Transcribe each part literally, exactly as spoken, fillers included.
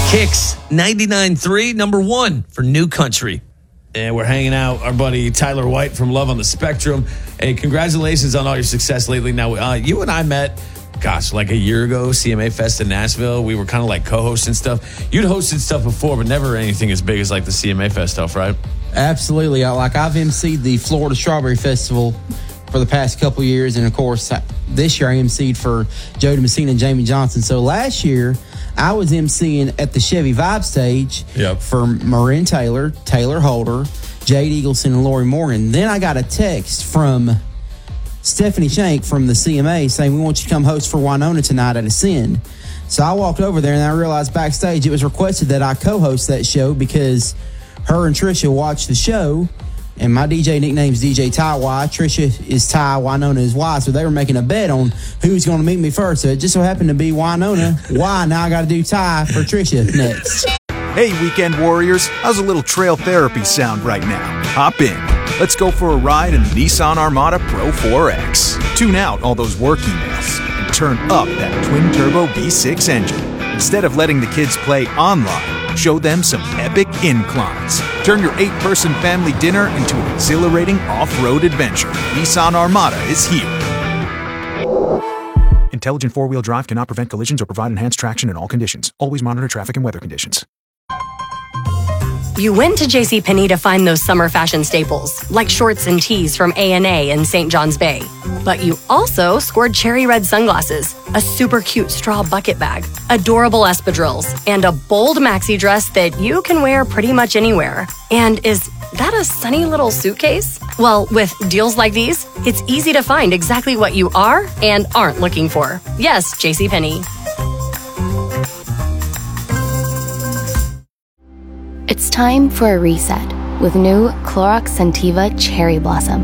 Kicks ninety-nine point three, number one for New Country. And we're hanging out, our buddy Tyler White from Love on the Spectrum. Hey, congratulations on all your success lately. Now, uh, you and I met, gosh, like a year ago, C M A Fest in Nashville. We were kind of like co-hosting stuff. You'd hosted stuff before, but never anything as big as like the C M A Fest stuff, right? Absolutely. Like I've emceed the Florida Strawberry Festival for the past couple years. And of course, this year I emceed for Jody Messina and Jamie Johnson. So last year, I was emceeing at the Chevy Vibe stage yep. for Marin Taylor, Taylor Holder, Jade Eagleson, and Lori Morgan. Then I got a text from Stephanie Shank from the C M A saying, we want you to come host for Winona tonight at Ascend. So I walked over there and I realized backstage it was requested that I co-host that show because her and Trisha watched the show. And my D J nickname's D J Ty Y. Trisha is Ty, Winona is Y. So they were making a bet on who's going to meet me first. So it just so happened to be Winona. Y. Now I got to do Ty for Trisha next. Hey, weekend warriors. How's a little trail therapy sound right now? Hop in. Let's go for a ride in the Nissan Armada Pro four X. Tune out all those work emails and turn up that twin-turbo V six engine. Instead of letting the kids play online, show them some epic inclines. Turn your eight-person family dinner into an exhilarating off-road adventure. Nissan Armada is here. Intelligent four-wheel drive cannot prevent collisions or provide enhanced traction in all conditions. Always monitor traffic and weather conditions. You went to JCPenney to find those summer fashion staples, like shorts and tees from A and A in Saint John's Bay. But you also scored cherry red sunglasses, a super cute straw bucket bag, adorable espadrilles, and a bold maxi dress that you can wear pretty much anywhere. And is that a sunny little suitcase? Well, with deals like these, it's easy to find exactly what you are and aren't looking for. Yes, JCPenney. It's time for a reset with new Clorox Scentiva Cherry Blossom.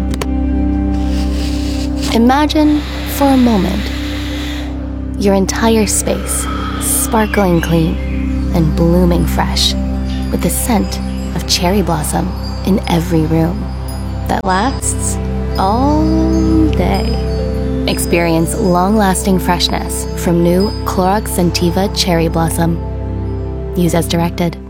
Imagine, for a moment, your entire space sparkling clean and blooming fresh with the scent of cherry blossom in every room that lasts all day. Experience long-lasting freshness from new Clorox Scentiva Cherry Blossom. Use as directed.